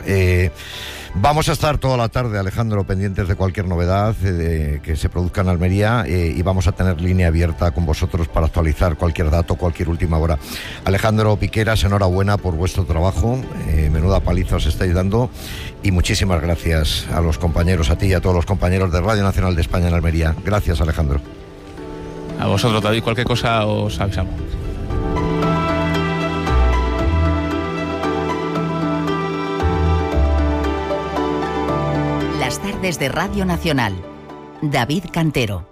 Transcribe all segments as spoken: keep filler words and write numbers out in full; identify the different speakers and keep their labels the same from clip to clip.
Speaker 1: Eh, vamos a estar toda la tarde, Alejandro, pendientes de cualquier novedad eh, de, que se produzca en Almería eh, y vamos a tener línea abierta con vosotros para actualizar cualquier dato, cualquier última hora. Alejandro Piqueras, enhorabuena por vuestro trabajo, eh, menuda paliza os estáis dando y muchísimas gracias a los compañeros, a ti y a todos los compañeros de Radio Nacional de España en Almería. Gracias, Alejandro.
Speaker 2: A vosotros, David, cualquier cosa os avisamos.
Speaker 3: Las tardes de Radio Nacional. David Cantero.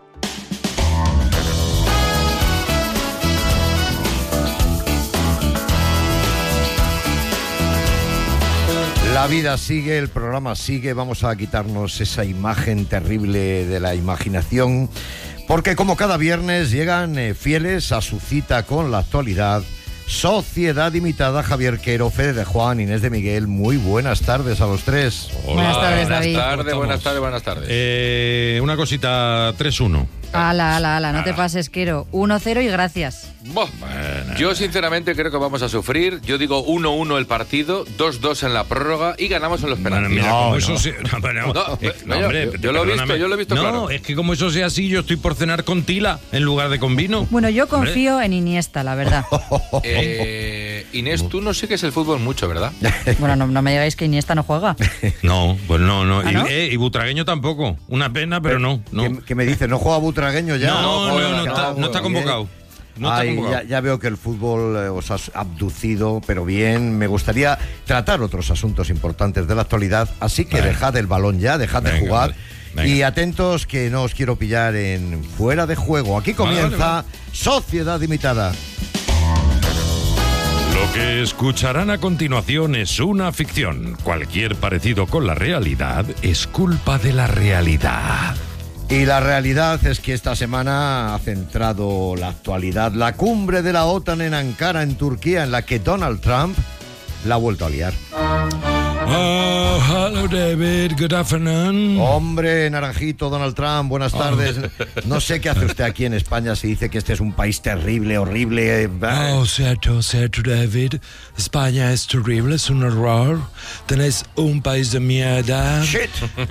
Speaker 1: La vida sigue, el programa sigue, vamos a quitarnos esa imagen terrible de la imaginación, porque como cada viernes llegan eh, fieles a su cita con la actualidad. Sociedad Imitada, Javier Quero, Fede de Juan, Inés de Miguel. Muy buenas tardes a los tres.
Speaker 4: Hola.
Speaker 5: Buenas tardes, David.
Speaker 4: Buenas tardes, buenas tardes, buenas tardes.
Speaker 5: Eh, una cosita, tres uno.
Speaker 6: Ala, ala, ala, no te pases, Quero. uno cero y gracias.
Speaker 4: Buah. Bueno. Yo sinceramente creo que vamos a sufrir. Yo digo uno uno el partido, dos dos en la prórroga y ganamos en los penaltis.
Speaker 5: Bueno, mira,
Speaker 4: no,
Speaker 5: como
Speaker 4: no.
Speaker 5: eso sea, no, pero,
Speaker 4: No,
Speaker 5: eh,
Speaker 4: no,
Speaker 5: no, hombre,
Speaker 4: yo, yo lo he visto, yo lo he visto
Speaker 5: no,
Speaker 4: claro.
Speaker 5: es que como eso sea así, yo estoy por cenar con tila en lugar de con vino.
Speaker 6: Bueno, yo confío en Iniesta, la verdad.
Speaker 4: Eh, Inés, tú no sigues el fútbol mucho, ¿verdad?
Speaker 6: Bueno, no, no me digáis que Iniesta no juega.
Speaker 5: No, pues no, no.
Speaker 6: ¿Ah,
Speaker 5: y,
Speaker 6: no?
Speaker 5: eh, y Butragueño tampoco. Una pena, pero no. no.
Speaker 1: ¿Qué, qué me dice? ¿No juega Butragueño ya?
Speaker 5: No, no,
Speaker 1: juega,
Speaker 5: no, no, está, no está convocado. No está
Speaker 1: Ay,
Speaker 5: convocado.
Speaker 1: ya, ya veo que el fútbol eh, os ha abducido, pero bien, me gustaría tratar otros asuntos importantes de la actualidad, así que
Speaker 5: Venga.
Speaker 1: dejad el balón ya, dejad
Speaker 5: Venga,
Speaker 1: de jugar.
Speaker 5: vale. Venga.
Speaker 1: Y atentos que no os quiero pillar en fuera de juego. Aquí comienza
Speaker 5: Vale, vale,
Speaker 1: Sociedad Imitada.
Speaker 5: Lo que escucharán a continuación es una ficción. Cualquier parecido con la realidad es culpa de la realidad.
Speaker 1: Y la realidad es que esta semana ha centrado la actualidad, la cumbre de la OTAN en Ankara, en Turquía, en la que Donald Trump la ha vuelto a liar.
Speaker 5: Oh, hello David, good afternoon.
Speaker 1: Hombre, Naranjito, Donald Trump, buenas tardes. No sé qué hace usted aquí en España si dice que este es un país terrible, horrible.
Speaker 7: Oh, cierto, cierto, David. España es terrible, es un horror. Tenéis un país de mierda.
Speaker 1: Shit.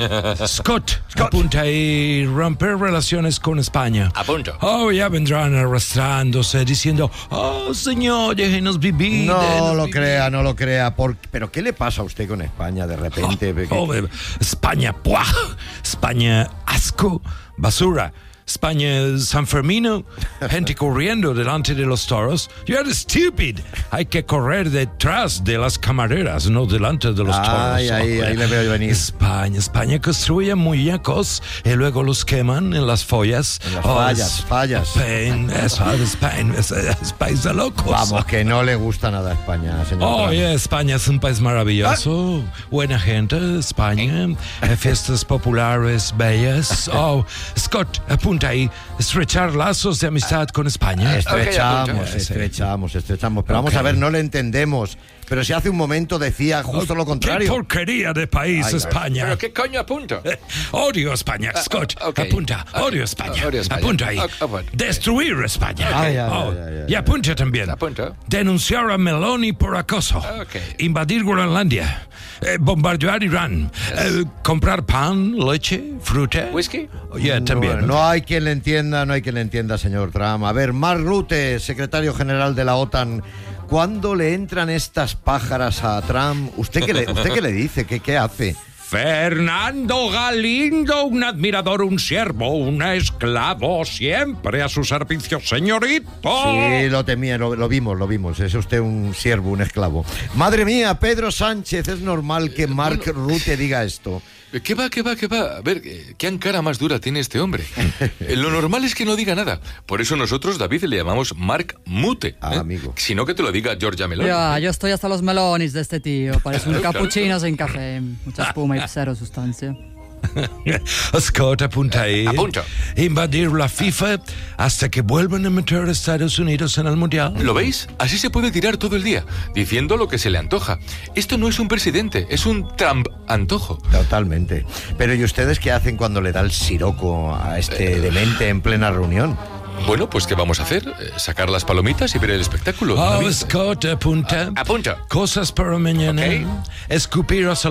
Speaker 7: Scott, apunta ahí, romper relaciones con España.
Speaker 4: A punto.
Speaker 7: Oh, ya vendrán arrastrándose, diciendo, oh, señor, déjenos vivir.
Speaker 1: No
Speaker 7: déjenos
Speaker 1: lo
Speaker 7: vivir".
Speaker 1: crea, no lo crea. Por... ¿Pero qué le pasa a usted con España de repente?
Speaker 7: Oh, oh, España, ¡puah! España, asco, basura. España, San Fermino, gente corriendo delante de los toros. You're stupid. Hay que correr detrás de las camareras, no delante de los toros.
Speaker 1: Ay, ahí, ahí le veo venir.
Speaker 7: España, España construye muñecos y luego los queman en las follas.
Speaker 1: En las
Speaker 7: Oh,
Speaker 1: fallas,
Speaker 7: es-
Speaker 1: fallas.
Speaker 7: Spain, eso, Spain, es, es país de locos.
Speaker 1: Vamos, que no le gusta nada a España, señor
Speaker 7: Oh,
Speaker 1: Trump.
Speaker 7: yeah, España es un país maravilloso. Buena gente, España. Eh, Fiestas populares bellas. Oh, Scott, apunta ahí. Estrechar lazos de amistad con España.
Speaker 1: Estrechamos,
Speaker 4: Ok,
Speaker 7: ya,
Speaker 1: estrechamos, estrechamos. Pero vamos
Speaker 7: Ok.
Speaker 1: a ver, no le entendemos. Pero si hace un momento decía justo lo
Speaker 7: ¡Qué
Speaker 1: contrario.
Speaker 7: porquería de país,
Speaker 1: Ay,
Speaker 7: España!
Speaker 4: ¿Pero qué coño a punto?
Speaker 7: Eh, Odio España, Scott.
Speaker 4: ah, ok.
Speaker 7: Apunta.
Speaker 4: Ah,
Speaker 7: Odio España.
Speaker 4: odio España.
Speaker 7: Apunta ahí.
Speaker 4: Ah, ah, bueno.
Speaker 7: Destruir España.
Speaker 1: Ay, ay,
Speaker 7: Oh,
Speaker 1: ay, ay, ay.
Speaker 7: y apunta también.
Speaker 4: Apunto.
Speaker 7: Denunciar a Meloni por acoso.
Speaker 4: Ok.
Speaker 7: Invadir Groenlandia. Eh, bombardear Irán. Eh, comprar pan, leche, fruta.
Speaker 4: ¿Whisky?
Speaker 7: Ya, también.
Speaker 1: No, no hay quien le entienda, no hay quien le entienda, señor Trump. A ver, Mark Rutte, secretario general de la OTAN, ¿cuándo le entran estas pájaras a Trump? ¿Usted qué le, usted qué le dice? ¿Qué, qué hace?
Speaker 5: Fernando Galindo, un admirador, un siervo, un esclavo, siempre a su servicio, señorito.
Speaker 1: Sí, lo temía, lo, lo vimos, lo vimos. Es usted un siervo, un esclavo. Madre mía, Pedro Sánchez, es normal que Mark Rutte diga esto.
Speaker 4: ¿Qué va, qué va, qué va? A ver, eh, ¿qué encara más dura tiene este hombre? Eh, Lo normal es que no diga nada. Por eso nosotros, David, le llamamos Mark Mute.
Speaker 1: Ah,
Speaker 4: ¿eh?
Speaker 1: amigo.
Speaker 4: Si no, que te lo diga Giorgia Meloni.
Speaker 6: Ya, yo estoy hasta los melones de este tío. Parece un
Speaker 4: Claro,
Speaker 6: cappuccino sin café. Mucha espuma y cero sustancia.
Speaker 7: Scott, apunta ahí.
Speaker 4: Apunta.
Speaker 7: Invadir la FIFA hasta que vuelvan a meter a Estados Unidos en el Mundial.
Speaker 4: ¿Lo veis? Así se puede tirar todo el día, diciendo lo que se le antoja. Esto no es un presidente, es un Trump antojo.
Speaker 1: Totalmente. Pero ¿y ustedes qué hacen cuando le da el siroco a este demente en plena reunión?
Speaker 4: Bueno, pues ¿qué vamos a hacer? Eh, ¿Sacar las palomitas y ver el espectáculo?
Speaker 7: Oh,
Speaker 4: David?
Speaker 7: Scott, apunta.
Speaker 4: Apunta.
Speaker 7: Cosas para mañana.
Speaker 4: Ok.
Speaker 7: Escupir a